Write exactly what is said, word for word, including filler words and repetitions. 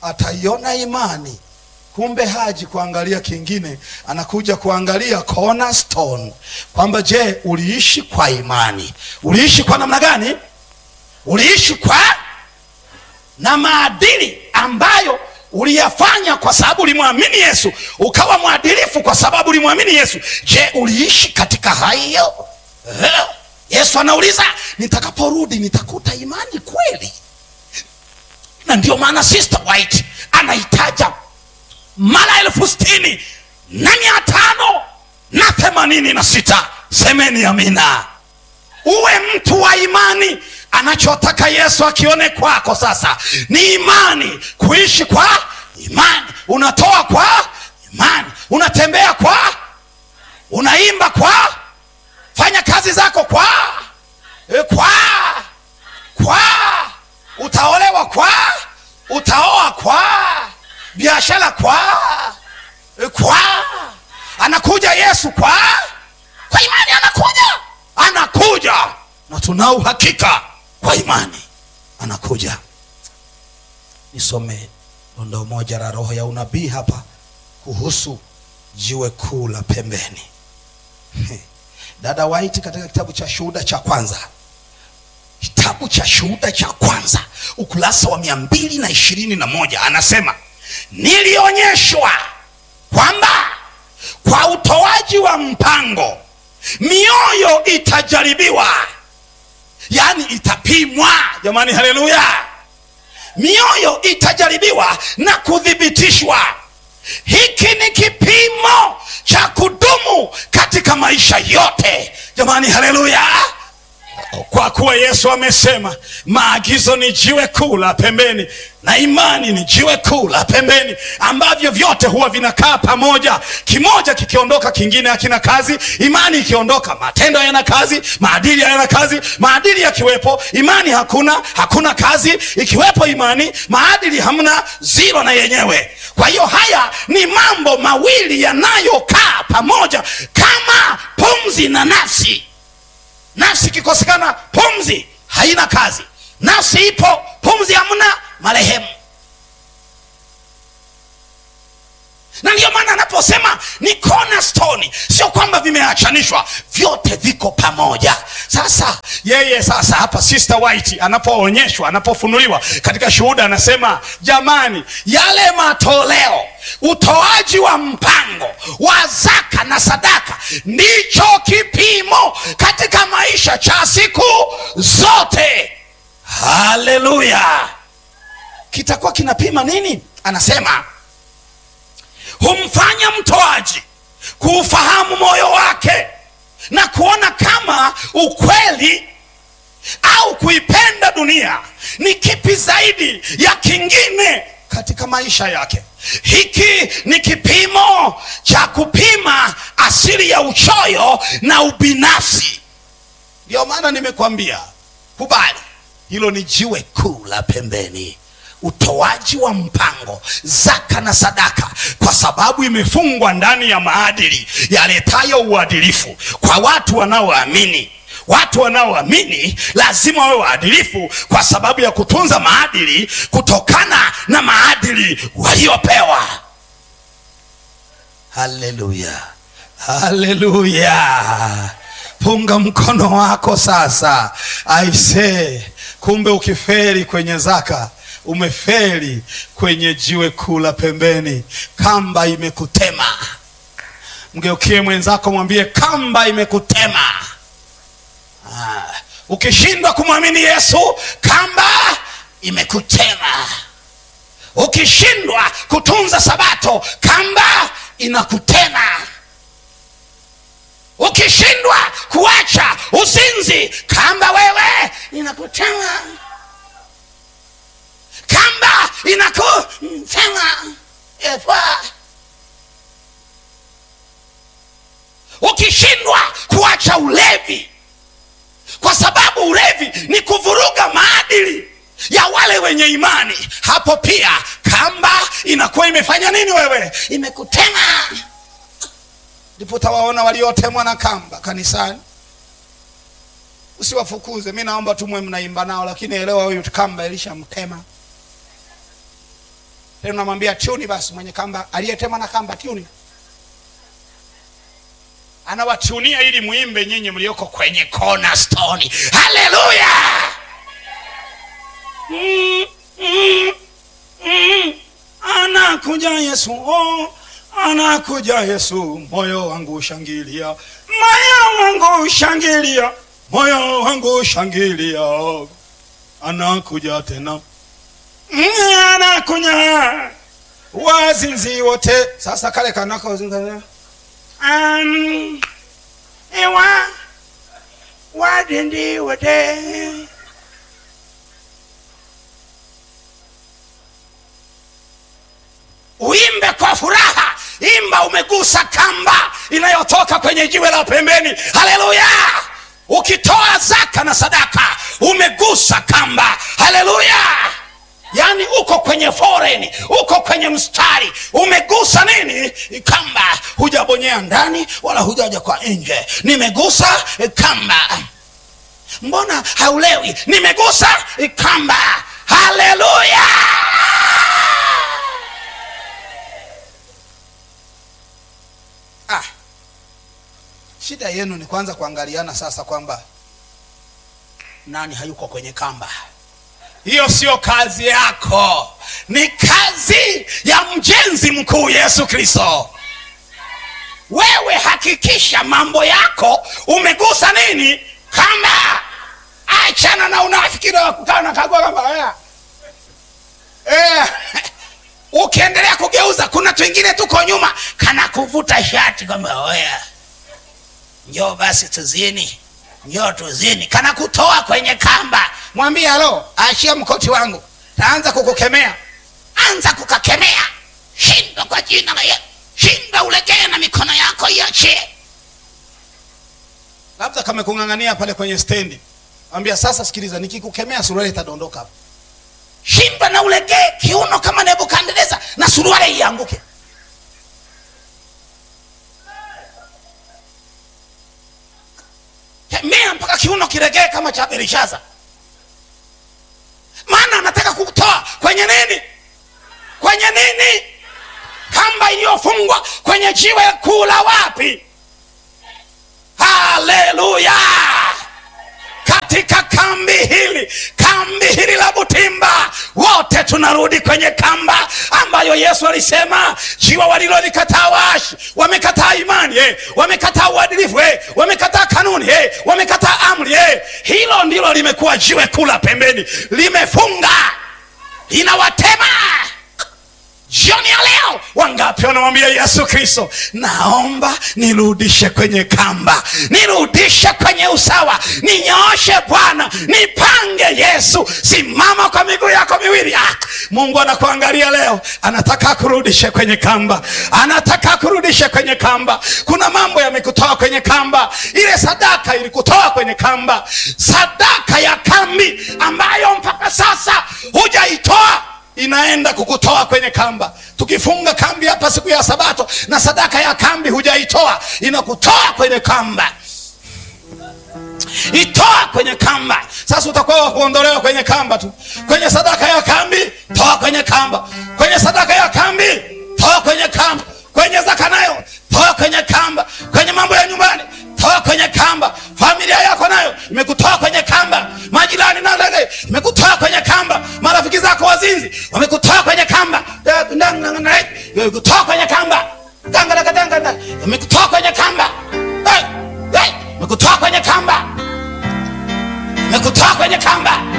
ataiona imani. Kumbe haji kuangalia kingine, anakuja kuangalia cornerstone, kwamba je, uliishi kwa imani? Uliishi kwa namna gani? Uliishi kwa na maadili ambayo uliyafanya kwa sababu ulimwamini Yesu, ukawa mwadilifu kwa sababu ulimwamini Yesu. Je, uliishi katika hayo? Yesu anauliza, nitakaporudi nitakuta imani kweli? Na ndio maana Sister White anaitaja mara elfu sitini na mia tano na themanini na sita. Semeni amina. Uwe mtu wa imani. Anachotaka Yesu akione kwako sasa ni imani, kuishi kwa imani. Unatoa kwa imani, unatembea kwa, unaimba kwa, fanya kazi zako kwa kwa kwa, utaolewa kwa, utaoa kwa, biashara kwa kwa. Anakuja Yesu kwa kwa imani, anakuja anakuja na tunao uhakika kwa imani anakuja. Nisome dondoo moja la roho ya unabii hapa kuhusu jiwe kuu la pembeni. Dada White katika kitabu cha Shuhuda cha kwanza, kitabu cha Shuhuda cha kwanza ukurasa wa mia mbili na ishirini na moja anasema, nilionyeshwa kwamba kwa utoaji wa mpango mioyo itajaribiwa, yani itapimwa. Jamani, haleluya! Mioyo itajaribiwa na kuthibitishwa. Hiki ni kipimo cha kudumu katika maisha yote. Jamani, haleluya! Kwa kuwa Yesu amesema maagizo ni jiwe kuu la pembeni na imani ni jiwe kuu la pembeni, ambavyo vyote huwa vinakaa pamoja. Kimoja kikiondoka kingine hakina kazi. Imani ikiondoka matendo yana kazi, maadili yana kazi. Maadili yakiwepo imani hakuna, hakuna kazi. Ikiwepo imani, maadili hamna, zero na yenyewe. Kwa hiyo haya ni mambo mawili yanayokaa pamoja kama pumzi na nafsi. Nafsi kikosekana, pumzi haina kazi. Nafsi ipo, pumzi hamna, marehemu. Na ndio maana anaposema ni cornerstone, sio kwamba vimeachanishwa, vyote viko pamoja. Sasa yeye sasa hapa Sister White anapoonyeshwa, anapofunuliwa katika Shuhuda, anasema jamani, yale matoleo, utoaji wa mpango wa zaka na sadaka ndicho kipimo katika maisha cha siku zote. Haleluya! Kitakuwa kinapima nini? Anasema humfanya mtoaji kuufahamu moyo wake na kuona kama ukweli au kuipenda dunia ni kipi zaidi ya kingine katika maisha yake. Hiki ni kipimo cha kupima asili ya uchoyo na ubinafsi. Ndio maana nimekwambia, kubali, hilo ni jiwe kuu la pembeni. Utoaji wa mpango, zaka na sadaka, kwa sababu imefungwa ndani ya maadili yaletayo uadilifu kwa watu wanaoamini. Watu wanaoamini lazima wawe waadilifu kwa sababu ya kutunza maadili kutokana na maadili waliopewa. Haleluya, haleluya! Punga mkono wako sasa. I say, kumbe ukiferi kwenye zaka, umeferi kwenye jiwe kuu la pembeni. Kamba imekutema. Mgeukie mwenzako, mwambie kamba imekutema. Ah, ukishindwa kumwamini Yesu, kamba imekutema. Ukishindwa kutunza sabato, kamba inakutema. Ukishindwa kuacha uzinzi, kamba wewe inakutema. Kamba inakutema. Epa. Ukishindwa kuacha ulevi, kwa sababu ulevi ni kuvuruga maadili ya wale wenye imani, hapo pia kamba inakuwa imefanya nini? Wewe imekutema. Ndipo utawaona waliotemwa na kamba kanisani. Usiwafukuze, mimi naomba tu mwe mnaimba nao, lakini elewa huyu kamba ilishamtema. Tena namwambia tuni basi, mwenye kamba aliyetema na kamba tuni. Anawatunia ili muimbe nyinyi mlioko kwenye cornerstone. Haleluya! Mm, mm, mm. Anakuja Yesu, oh, anakuja Yesu, moyo wangu shangilia, moyo wangu shangilia, moyo wangu shangilia, anakuja tena. Mm, anakuja wazinzi wote. Sasa kale kanako wazinzi um ewa wadindi wote. Uimbe kwa furaha, imba umegusa kamba inayotoka kwenye jiwe la pembeni. Haleluya! Ukitoa zaka na sadaka umegusa kamba. Haleluya! Yani uko kwenye foreign, uko kwenye mstari, umegusa nini? Kamba. Hujabonyea ndani wala hujaja kwa nje. Nimegusa kamba. Mbona haulewi? Nimegusa kamba. Haleluya! Ah. Shida yenu ni kwanza kuangaliana sasa kwamba nani hayuko kwenye kamba. Hiyo sio kazi yako, ni kazi ya mjenzi mkuu Yesu Kristo. Wewe hakikisha mambo yako umegusa nini? Kamba. Achana na unafiki na kukana kagua kamba haya. Eh, ukiendelea kugeuza kuna watu wengine tuko nyuma kana kuvuta shati kama oya, njoo basi tuzini, njoo tuzini, kana kutoa kwenye kamba. Mwambie halo, achia mkoti wangu, taanza kukukemea. Anza kukakemea. Shinda kwa jina la Yesu. Shinda, ulegee na mikono yako iache. Labda kama kungangania pale kwenye stendi, mwambie sasa sikiliza, nikikukemea suruali itadondoka hapo. Shinda na ulegee kiuno kama Nebukadneza na suruali ianguke. Kemea mpaka kiuno kiregee kama cha Belishaza. Maana anataka kukutoa kwenye nini? Kwenye nini? Kamba iliyofungwa kwenye jiwe kuu la wapi? Haleluya! Katika kambi hili, kambi hili la Butimba, wote tunarudi kwenye kamba ambayo Yesu alisema jiwe walilolikataa waashi, wamekataa imani, eh, wamekataa uadilifu, eh, wamekataa kanuni, eh, wamekataa amri, eh. Hilo ndilo limekuwa jiwe kula pembeni, limefunga, linawatema. Jioni ya leo wangapi wanamwambia Yesu Kristo, naomba nirudishe kwenye kamba, nirudishe kwenye usawa, ninyooshe Bwana, nipange Yesu. Simama kwa miguu yako miwili. Ah, Mungu anakuangalia leo, anataka kurudishe kwenye kamba, anataka kurudishe kwenye kamba. Kuna mambo yamekutoa kwenye kamba. Ile sadaka ilikutoa kwenye kamba, sadaka ya kambi ambayo mpaka sasa hujaitoa inaenda kukutoa kwenye kamba. Tukifunga kambi hapa siku ya Sabato na sadaka ya kambi hujaitoa, inakutoa kwenye kamba. Itoa kwenye kamba. Sasa utakuwa kuondolewa kwenye kamba tu. Kwenye sadaka ya kambi, toa kwenye kamba. Kwenye sadaka ya kambi, toa kwenye kamba. Kwenye zaka nayo, toa kwenye kamba. Kwenye mambo ya nyumbani, toa kwenye kamba. Familia yako nayo imekutoa kwenye kamba. Majirani na dada imekutoa kwenye kamba. Marafiki zako wazinzi wamekutoa kwenye kamba. Imekutoa kwenye kamba. Ganga ganga ganga imekutoa kwenye kamba. Hey, hey, imekutoa kwenye kamba. Imekutoa kwenye kamba.